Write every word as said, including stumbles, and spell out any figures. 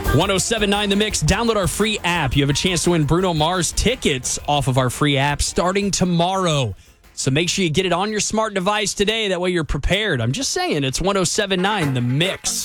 one oh seven point nine The Mix. Download our free app. You have a chance to win Bruno Mars tickets off of our free app starting tomorrow. So make sure you get it on your smart device today. That way you're prepared. I'm just saying, it's one oh seven point nine The Mix.